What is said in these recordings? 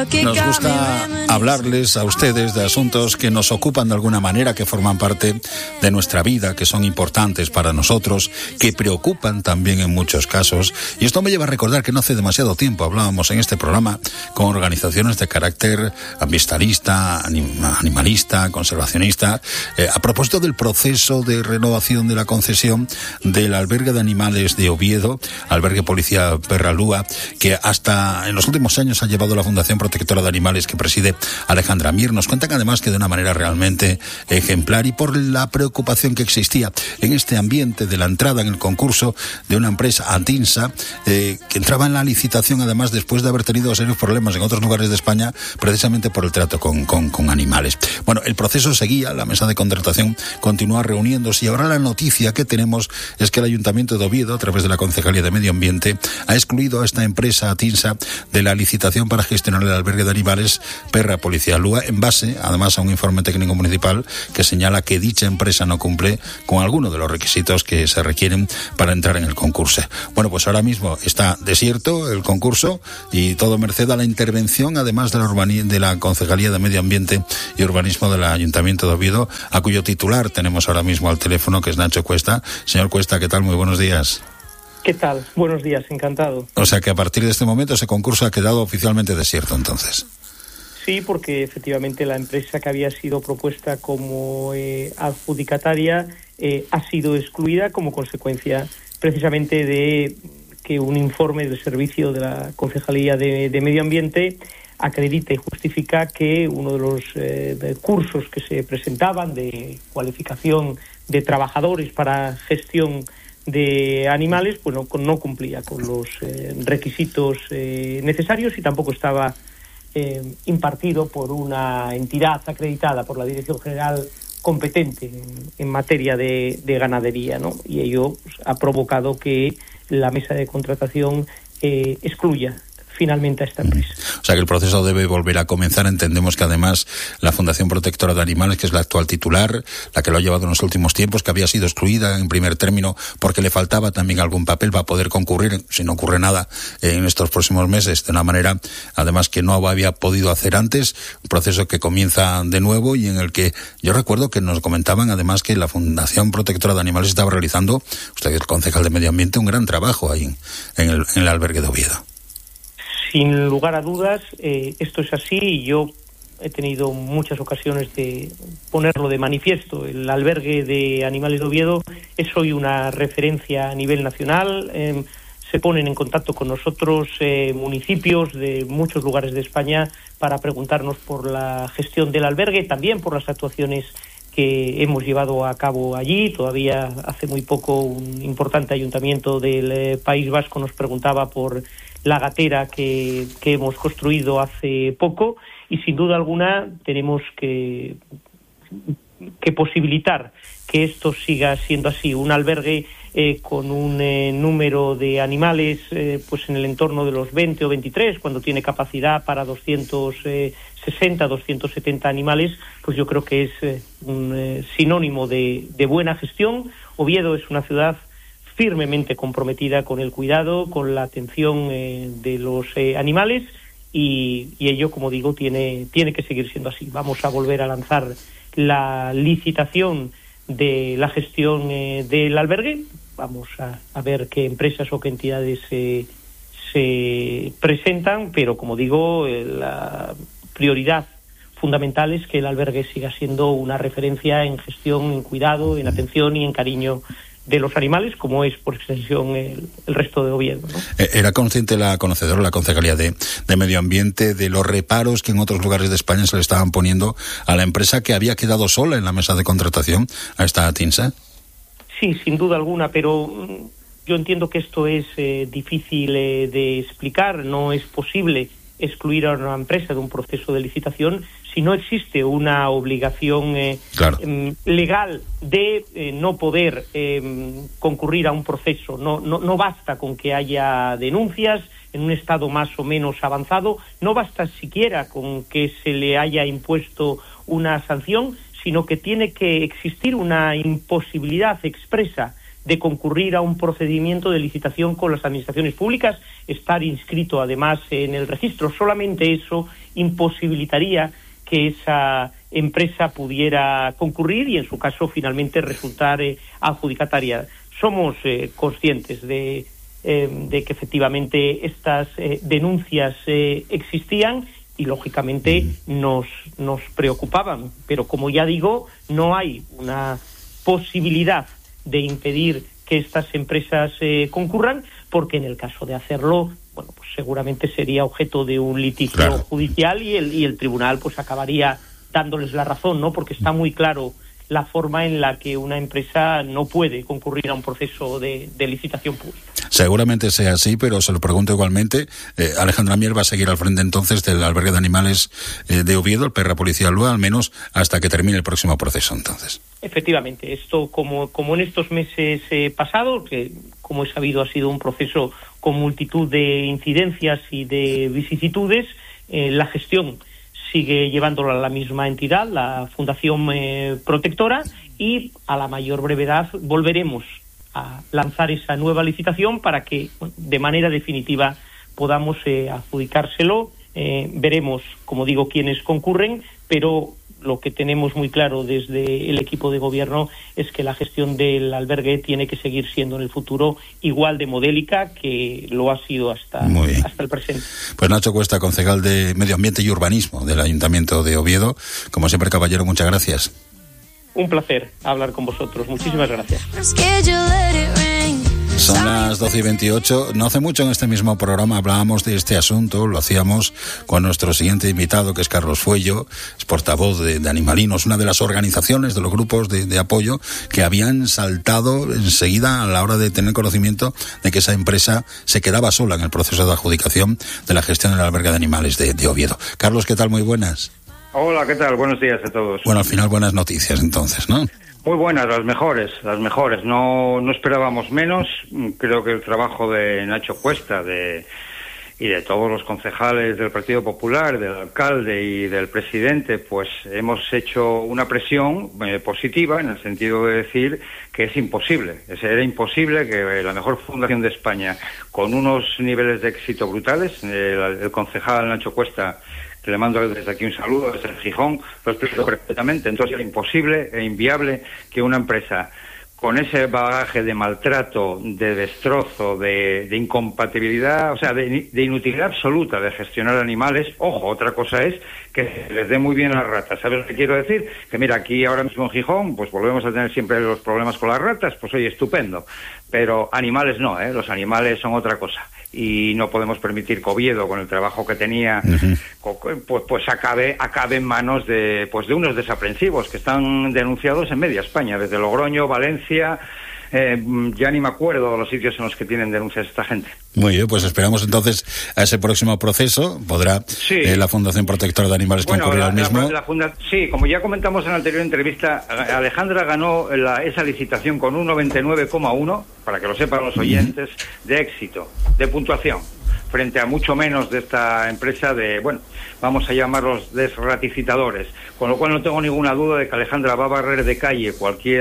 Nos gusta hablarles a ustedes de asuntos que nos ocupan de alguna manera, que forman parte de nuestra vida, que son importantes para nosotros, que preocupan también en muchos casos. Y esto me lleva a recordar que no hace demasiado tiempo hablábamos en este programa con organizaciones de carácter ambientalista, animalista, conservacionista, a propósito del proceso de renovación de la concesión del albergue de animales de Oviedo, albergue policial Perralúa, que hasta en los últimos años ha llevado la Fundación Protectora de Animales que preside Alejandra Mir. Nos cuentan además que de una manera realmente ejemplar, y por la preocupación que existía en este ambiente de la entrada en el concurso de una empresa, Atinsa, que entraba en la licitación además después de haber tenido serios problemas en otros lugares de España precisamente por el trato con animales. Bueno, el proceso seguía, la mesa de contratación continúa reuniéndose, y ahora la noticia que tenemos es que el Ayuntamiento de Oviedo, a través de la Concejalía de Medio Ambiente, ha excluido a esta empresa Atinsa de la licitación para gestionar el albergue de animales Perra Policialúa, en base además a un informe técnico municipal que señala que dicha empresa no cumple con alguno de los requisitos que se requieren para entrar en el concurso. Bueno, pues ahora mismo está desierto el concurso, y todo merced a la intervención además de la Concejalía de Medio Ambiente y Urbanismo del Ayuntamiento de Oviedo, a cuyo titular tenemos ahora mismo al teléfono, que es Nacho Cuesta. Señor Cuesta, ¿qué tal? Muy buenos días. ¿Qué tal? Buenos días, encantado. O sea que a partir de este momento ese concurso ha quedado oficialmente desierto, entonces. Sí, porque efectivamente la empresa que había sido propuesta como adjudicataria ha sido excluida como consecuencia precisamente de que un informe del servicio de la Concejalía de Medio Ambiente acredita y justifica que uno de los cursos que se presentaban de cualificación de trabajadores para gestión de animales, pues no cumplía con los requisitos necesarios, y tampoco estaba impartido por una entidad acreditada por la Dirección General competente en materia de ganadería, ¿no? Y ello pues, ha provocado que la mesa de contratación excluya finalmente a esta empresa. O sea que el proceso debe volver a comenzar. Entendemos que además la Fundación Protectora de Animales, que es la actual titular, la que lo ha llevado en los últimos tiempos, que había sido excluida en primer término porque le faltaba también algún papel para poder concurrir, si no ocurre nada, en estos próximos meses, de una manera además que no había podido hacer antes. Un proceso que comienza de nuevo, y en el que yo recuerdo que nos comentaban además que la Fundación Protectora de Animales estaba realizando, usted es el concejal de Medio Ambiente, un gran trabajo ahí en el albergue de Oviedo. Sin lugar a dudas, esto es así, y yo he tenido muchas ocasiones de ponerlo de manifiesto. El albergue de animales de Oviedo es hoy una referencia a nivel nacional. Se ponen en contacto con nosotros municipios de muchos lugares de España para preguntarnos por la gestión del albergue, también por las actuaciones que hemos llevado a cabo allí. Todavía hace muy poco un importante ayuntamiento del País Vasco nos preguntaba por la gatera que hemos construido hace poco, y sin duda alguna tenemos que posibilitar que esto siga siendo así. Un albergue con un número de animales pues en el entorno de los 20 o 23, cuando tiene capacidad para 260, 270 animales, pues yo creo que es un sinónimo de buena gestión. Oviedo es una ciudad firmemente comprometida con el cuidado, con la atención de los animales, y ello, como digo, tiene que seguir siendo así. Vamos a volver a lanzar la licitación de la gestión del albergue. Vamos a ver qué empresas o qué entidades se presentan, pero como digo, la prioridad fundamental es que el albergue siga siendo una referencia en gestión, en cuidado, en atención y en cariño de los animales, como es por extensión el resto de Oviedo, ¿no? ¿Era consciente la conocedora, la Concejalía de Medio Ambiente, de los reparos que en otros lugares de España se le estaban poniendo a la empresa que había quedado sola en la mesa de contratación, a esta Atinsa? Sí, sin duda alguna, pero yo entiendo que esto es difícil de explicar. No es posible excluir a una empresa de un proceso de licitación si no existe una obligación legal de no poder concurrir a un proceso. No basta con que haya denuncias en un estado más o menos avanzado, no basta siquiera con que se le haya impuesto una sanción, sino que tiene que existir una imposibilidad expresa de concurrir a un procedimiento de licitación con las administraciones públicas, estar inscrito además en el registro. Solamente eso imposibilitaría que esa empresa pudiera concurrir y en su caso finalmente resultar adjudicataria. Somos conscientes de que efectivamente estas denuncias existían y lógicamente nos preocupaban, pero como ya digo, no hay una posibilidad de impedir que estas empresas concurran, porque en el caso de hacerlo, bueno, pues seguramente sería objeto de un litigio judicial y el tribunal pues acabaría dándoles la razón, ¿no? Porque está muy claro la forma en la que una empresa no puede concurrir a un proceso de licitación pública. Seguramente sea así, pero se lo pregunto igualmente. Alejandra Mier va a seguir al frente entonces del albergue de animales de Oviedo, el Perra Policía Lua, al menos hasta que termine el próximo proceso entonces. Efectivamente, esto como en estos meses pasados, que como he sabido ha sido un proceso con multitud de incidencias y de vicisitudes, la gestión sigue llevándola a la misma entidad, la Fundación Protectora, y a la mayor brevedad volveremos a lanzar esa nueva licitación para que de manera definitiva podamos adjudicárselo. Veremos, como digo, quiénes concurren, pero lo que tenemos muy claro desde el equipo de gobierno es que la gestión del albergue tiene que seguir siendo en el futuro igual de modélica que lo ha sido hasta el presente. Pues Nacho Cuesta, concejal de Medio Ambiente y Urbanismo del Ayuntamiento de Oviedo. Como siempre, caballero, muchas gracias. Un placer hablar con vosotros. Muchísimas gracias. Son las 12:28. No hace mucho en este mismo programa hablábamos de este asunto, lo hacíamos con nuestro siguiente invitado, que es Carlos Fuello, es portavoz de Animalinos, una de las organizaciones, de los grupos de apoyo que habían saltado enseguida a la hora de tener conocimiento de que esa empresa se quedaba sola en el proceso de adjudicación de la gestión del albergue de animales de Oviedo. Carlos, ¿qué tal? Muy buenas. Hola, ¿qué tal? Buenos días a todos. Bueno, al final buenas noticias entonces, ¿no? Muy buenas, las mejores. No esperábamos menos. Creo que el trabajo de Nacho Cuesta y de todos los concejales del Partido Popular, del alcalde y del presidente, pues hemos hecho una presión positiva en el sentido de decir que es imposible. Era imposible que la mejor fundación de España, con unos niveles de éxito brutales, el concejal Nacho Cuesta, que le mando desde aquí un saludo desde Gijón, lo explico perfectamente. Entonces era imposible e inviable que una empresa con ese bagaje de maltrato, de destrozo, de incompatibilidad, o sea, de inutilidad absoluta de gestionar animales. Ojo, otra cosa es que les dé muy bien a las ratas. ¿Sabes lo que quiero decir? Que mira, aquí ahora mismo en Gijón, pues volvemos a tener siempre los problemas con las ratas, pues oye, estupendo. Pero animales no, los animales son otra cosa. Y no podemos permitir que Oviedo, con el trabajo que tenía, pues acabe en manos de unos desaprensivos que están denunciados en media España, desde Logroño, Valencia, ya ni me acuerdo de los sitios en los que tienen denuncias esta gente. Muy bien, pues esperamos entonces a ese próximo proceso. ¿Podrá la Fundación Protectora de Animales concurrir al mismo? Sí, como ya comentamos en la anterior entrevista, Alejandra ganó esa licitación con un 99,1, para que lo sepan los oyentes, de éxito, de puntuación, frente a mucho menos de esta empresa vamos a llamarlos desraticitadores, con lo cual no tengo ninguna duda de que Alejandra va a barrer de calle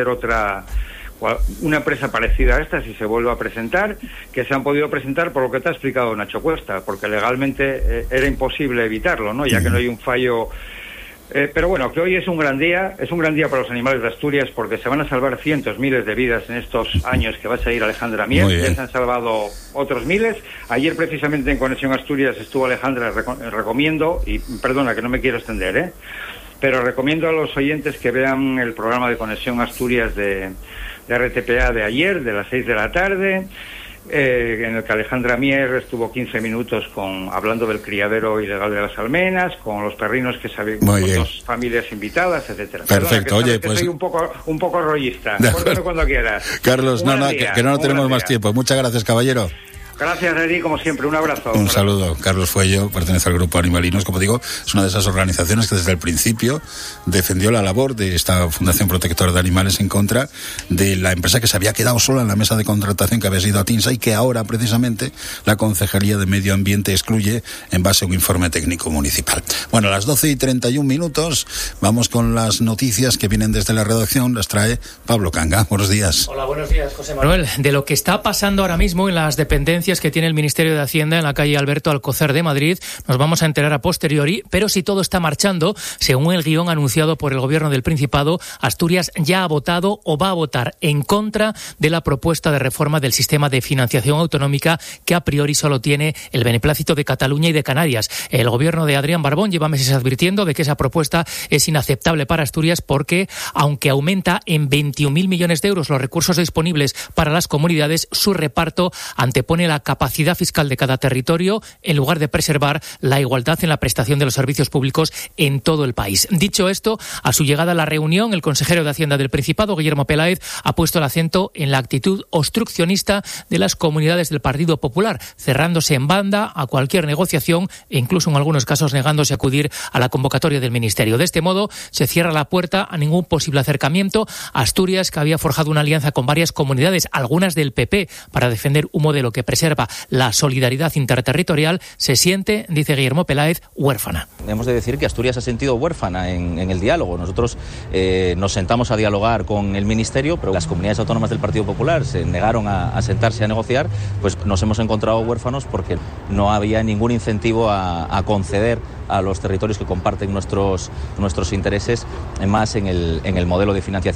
una empresa parecida a esta si se vuelve a presentar, que se han podido presentar por lo que te ha explicado Nacho Cuesta, porque legalmente era imposible evitarlo, ¿no? Ya que no hay un fallo. Pero bueno, que hoy es un gran día para los animales de Asturias, porque se van a salvar cientos, miles de vidas en estos años que va a seguir Alejandra Mier. Ya se han salvado otros miles. Ayer precisamente en Conexión Asturias estuvo Alejandra, recomiendo, y perdona que no me quiero extender, pero recomiendo a los oyentes que vean el programa de Conexión Asturias de RTPA de ayer, de las 6 de la tarde, en el que Alejandra Mier estuvo 15 minutos hablando del criadero ilegal de las almenas, con los perrinos que sabían, con dos familias invitadas, etcétera. Perfecto. Perdona, oye, pues soy un poco rollista. Cuéntame cuando quieras. Carlos, que no tenemos más tiempo. Muchas gracias, caballero. Gracias, Eri, como siempre, un abrazo. Un saludo. Carlos Fuello pertenece al Grupo Animalinos, como digo, es una de esas organizaciones que desde el principio defendió la labor de esta Fundación Protectora de Animales en contra de la empresa que se había quedado sola en la mesa de contratación, que había sido Atinsa, y que ahora precisamente la Concejalía de Medio Ambiente excluye en base a un informe técnico municipal. Bueno, a las 12:31 vamos con las noticias que vienen desde la redacción. Las trae Pablo Canga. Buenos días. Hola, buenos días, José Manuel. De lo que está pasando ahora mismo en las dependencias que tiene el Ministerio de Hacienda en la calle Alberto Alcocer de Madrid nos vamos a enterar a posteriori, pero si todo está marchando, según el guión anunciado por el Gobierno del Principado, Asturias ya ha votado o va a votar en contra de la propuesta de reforma del sistema de financiación autonómica que a priori solo tiene el beneplácito de Cataluña y de Canarias. El Gobierno de Adrián Barbón lleva meses advirtiendo de que esa propuesta es inaceptable para Asturias porque, aunque aumenta en 21.000 millones de euros los recursos disponibles para las comunidades, su reparto antepone la capacidad fiscal de cada territorio en lugar de preservar la igualdad en la prestación de los servicios públicos en todo el país. Dicho esto, a su llegada a la reunión, el consejero de Hacienda del Principado, Guillermo Peláez, ha puesto el acento en la actitud obstruccionista de las comunidades del Partido Popular, cerrándose en banda a cualquier negociación e incluso en algunos casos negándose a acudir a la convocatoria del Ministerio. De este modo, se cierra la puerta a ningún posible acercamiento. Asturias, que había forjado una alianza con varias comunidades, algunas del PP, para defender un modelo que preserva la solidaridad interterritorial, se siente, dice Guillermo Peláez, huérfana. Hemos de decir que Asturias se ha sentido huérfana en el diálogo. Nosotros nos sentamos a dialogar con el Ministerio, pero las comunidades autónomas del Partido Popular se negaron a sentarse a negociar, pues nos hemos encontrado huérfanos porque no había ningún incentivo a conceder a los territorios que comparten nuestros intereses, más en el modelo de financiación